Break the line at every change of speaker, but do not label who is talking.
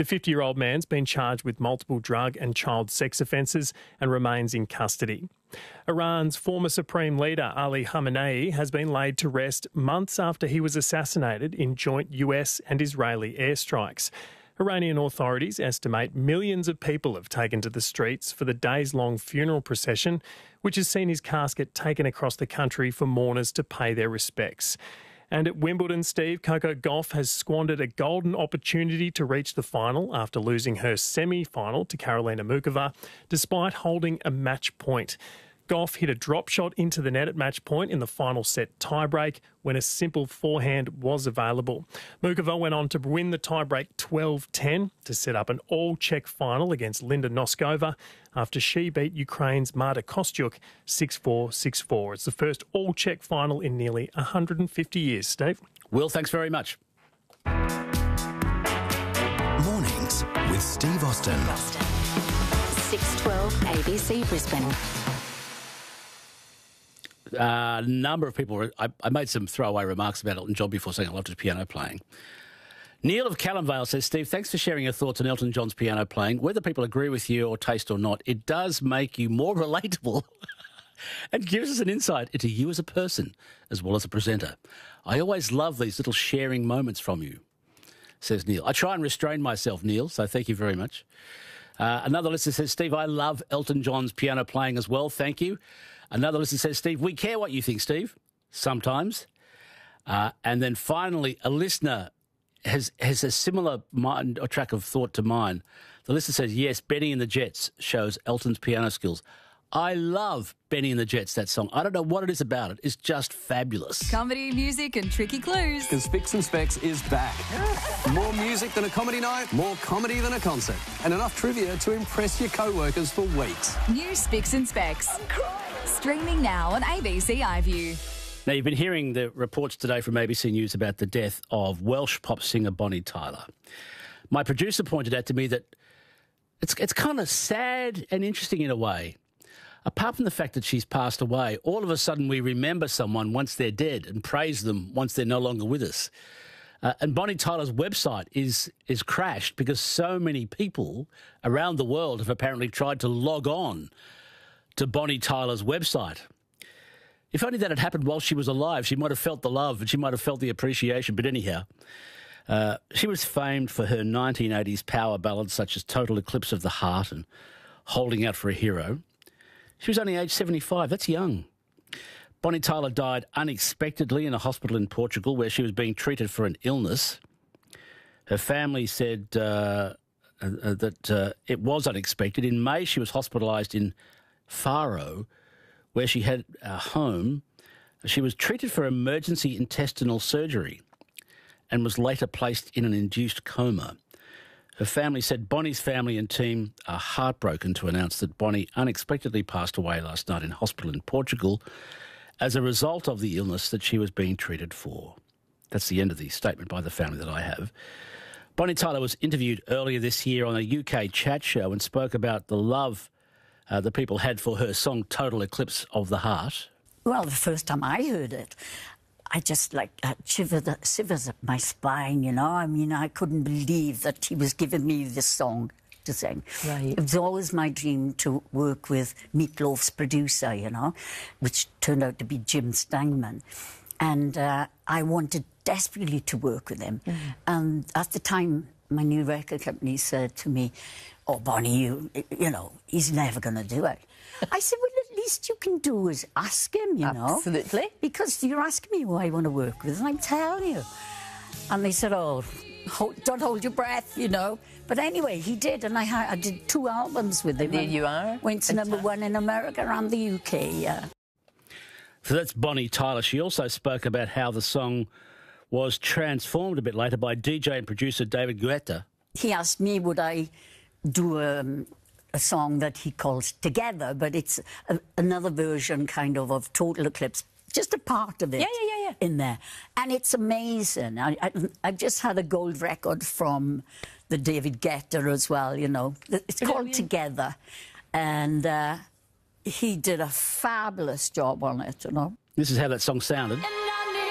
The 50-year-old man's been charged with multiple drug and child sex offences and remains in custody. Iran's former Supreme Leader Ali Khamenei has been laid to rest months after he was assassinated in joint US and Israeli airstrikes. Iranian authorities estimate millions of people have taken to the streets for the days-long funeral procession, which has seen his casket taken across the country for mourners to pay their respects. And at Wimbledon, Steve, Coco Gauff has squandered a golden opportunity to reach the final after losing her semi-final to Karolina Muchova, despite holding a match point. Gauff hit a drop shot into the net at match point in the final set tiebreak when a simple forehand was available. Muchova went on to win the tiebreak 12-10 to set up an all-Czech final against Linda Noskova after she beat Ukraine's Marta Kostyuk 6-4, 6-4. It's the first all-Czech final in nearly 150 years, Steve.
Will, thanks very much.
Mornings with Steve Austin.
6:12 ABC Brisbane.
A number of people, I made some throwaway remarks about Elton John before saying I loved his piano playing. Neil of Callumvale says, Steve, thanks for sharing your thoughts on Elton John's piano playing. Whether people agree with you or taste or not, it does make you more relatable and gives us an insight into you as a person as well as a presenter. I always love these little sharing moments from you, says Neil. I try and restrain myself, Neil, so thank you very much. Another listener says, Steve, I love Elton John's piano playing as well. Thank you. Another listener says, Steve, we care what you think, Steve. Sometimes. And then finally, a listener has a similar mind or track of thought to mine. The listener says, yes, Benny and the Jets shows Elton's piano skills. I love Benny and the Jets, that song. I don't know what it is about it. It's just fabulous.
Comedy, music and tricky clues.
Because Spicks and Specs is back. More music than a comedy night, more comedy than a concert. And enough trivia to impress your co-workers for weeks.
New Spicks and Specs. Streaming now on ABC iView.
Now, you've been hearing the reports today from ABC News about the death of Welsh pop singer Bonnie Tyler. My producer pointed out to me that it's kind of sad and interesting in a way. Apart from the fact that she's passed away, all of a sudden we remember someone once they're dead and praise them once they're no longer with us. And Bonnie Tyler's website is crashed because so many people around the world have apparently tried to log on to Bonnie Tyler's website. If only that had happened while she was alive, she might have felt the love and she might have felt the appreciation. But anyhow, she was famed for her 1980s power ballads such as Total Eclipse of the Heart and Holding Out for a Hero. She was only aged 75. That's young. Bonnie Tyler died unexpectedly in a hospital in Portugal where she was being treated for an illness. Her family said that it was unexpected. In May, she was hospitalised in Faro, where she had a home. She was treated for emergency intestinal surgery and was later placed in an induced coma. Her family said Bonnie's family and team are heartbroken to announce that Bonnie unexpectedly passed away last night in hospital in Portugal as a result of the illness that she was being treated for. That's the end of the statement by the family that I have. Bonnie Tyler was interviewed earlier this year on a UK chat show and spoke about the love the people had for her song Total Eclipse of the Heart.
Well, the first time I heard it, I just shivers up my spine, you know. I mean, I couldn't believe that he was giving me this song to sing. Right. It was always my dream to work with Meat Loaf's producer, you know, which turned out to be Jim Steinman. And I wanted desperately to work with him. Mm. And at the time, my new record company said to me, oh, Bonnie, you know, he's never going to do it. I said, well, at least you can do is ask him, you know.
Absolutely.
Because you're asking me who I want to work with, and I'm telling you. And they said, oh, don't hold your breath, you know. But anyway, he did, and I did 2 albums with him.
There you are.
Went to #1 in America and the UK, yeah.
So that's Bonnie Tyler. She also spoke about how the song was transformed a bit later by DJ and producer David Guetta.
He asked me would I do a song that he calls Together, but it's another version kind of Total Eclipse, just a part of it in there. And it's amazing. I've just had a gold record from the David Guetta as well, you know. It's called Together. And he did a fabulous job on it, you know.
This is how that song sounded.